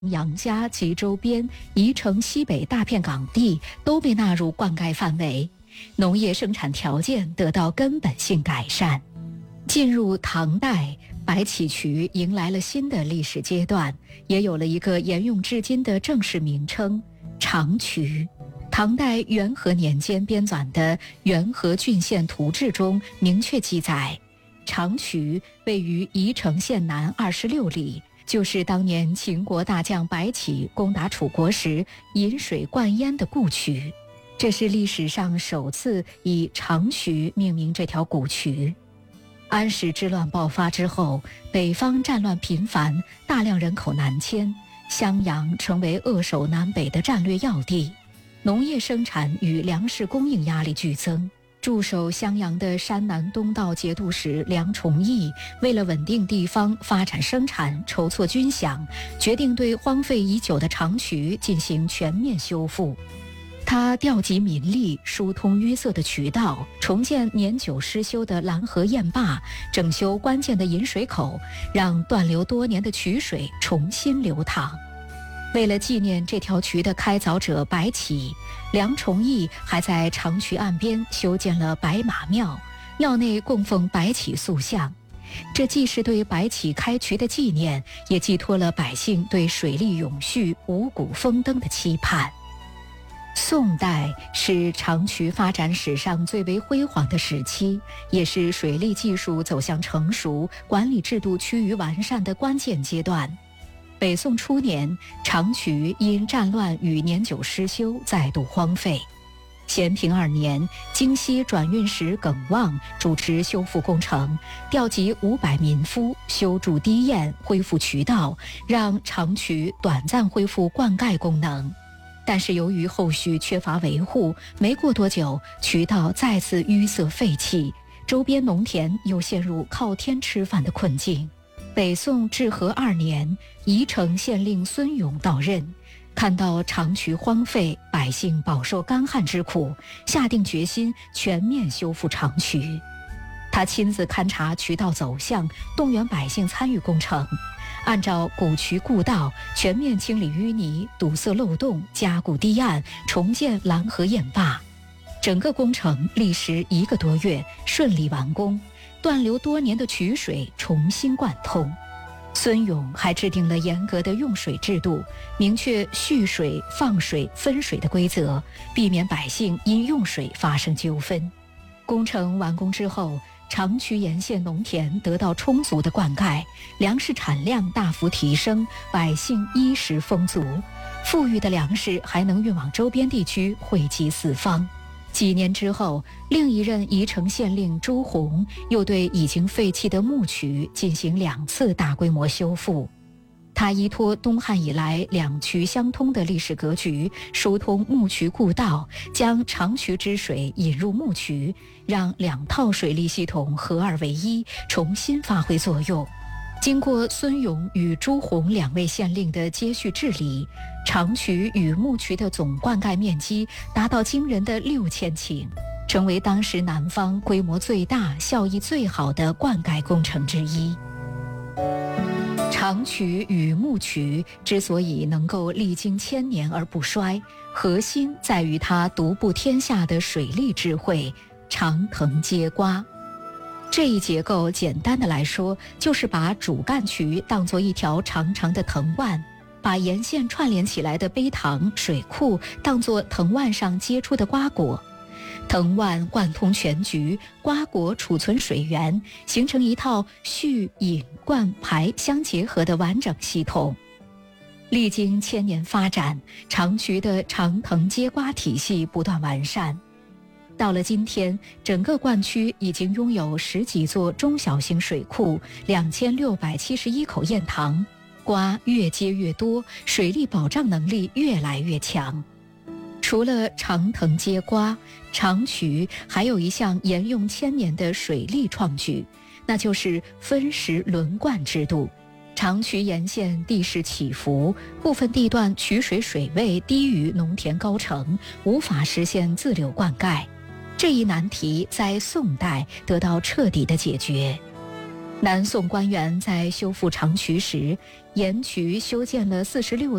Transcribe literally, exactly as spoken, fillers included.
杨家及周边宜城西北大片港地都被纳入灌溉范围，农业生产条件得到根本性改善。进入唐代，白起渠迎来了新的历史阶段，也有了一个沿用至今的正式名称——长渠。唐代元和年间编纂的《元和郡县图志》中明确记载，长渠位于宜城县南二十六里，就是当年秦国大将白起攻打楚国时引水灌淹的故渠。这是历史上首次以长渠命名这条古渠。安史之乱爆发之后，北方战乱频繁，大量人口南迁，襄阳成为扼守南北的战略要地，农业生产与粮食供应压力剧增。驻守襄阳的山南东道节度使梁崇义为了稳定地方发展生产，筹措军饷，决定对荒废已久的长渠进行全面修复。他调集民力，疏通淤塞的渠道，重建年久失修的拦河堰坝，整修关键的引水口，让断流多年的渠水重新流淌。为了纪念这条渠的开凿者白起，梁崇义还在长渠岸边修建了白马庙，庙内供奉白起塑像。这既是对白起开渠的纪念，也寄托了百姓对水利永续、五谷丰登的期盼。宋代是长渠发展史上最为辉煌的时期，也是水利技术走向成熟、管理制度趋于完善的关键阶段。北宋初年，长渠因战乱与年久失修再度荒废。咸平二年，京西转运使耿旺主持修复工程，调集五百民夫修筑堤堰，恢复渠道，让长渠短暂恢复灌溉功能。但是由于后续缺乏维护，没过多久，渠道再次淤塞废弃，周边农田又陷入靠天吃饭的困境。北宋至和二年，宜城县令孙勇到任，看到长渠荒废，百姓饱受干旱之苦，下定决心全面修复长渠。他亲自勘察渠道走向，动员百姓参与工程，按照古渠故道，全面清理淤泥，堵塞漏洞，加固堤岸，重建拦河堰坝。整个工程历时一个多月，顺利完工，断流多年的渠水重新贯通。孙勇还制定了严格的用水制度，明确蓄水、放水、分水的规则，避免百姓因用水发生纠纷。工程完工之后，长渠沿线农田得到充足的灌溉，粮食产量大幅提升，百姓衣食丰足，富裕的粮食还能运往周边地区，惠及四方。几年之后，另一任宜城县令朱洪又对已经废弃的木渠进行两次大规模修复。他依托东汉以来两渠相通的历史格局，疏通木渠故道，将长渠之水引入木渠，让两套水利系统合二为一，重新发挥作用。经过孙勇与朱洪两位县令的接续治理，长渠与木渠的总灌溉面积达到惊人的六千顷，成为当时南方规模最大、效益最好的灌溉工程之一。长渠与木渠之所以能够历经千年而不衰，核心在于它独步天下的水利智慧——长藤接瓜。这一结构简单的来说，就是把主干渠当作一条长长的藤蔓，把沿线串联起来的陂塘、水库当作藤蔓上结出的瓜果。藤蔓贯通全局，瓜果储存水源，形成一套蓄、引、灌、排相结合的完整系统。历经千年发展，长渠的长藤接瓜体系不断完善。到了今天，整个灌区已经拥有十几座中小型水库，两千六百七十一口堰塘，瓜越接越多，水利保障能力越来越强。除了长藤接瓜，长渠还有一项沿用千年的水利创举，那就是分时轮灌制度。长渠沿线地势起伏，部分地段渠水水位低于农田高程，无法实现自流灌溉。这一难题在宋代得到彻底的解决。 南宋官员在修复长渠时，沿渠修建了四十六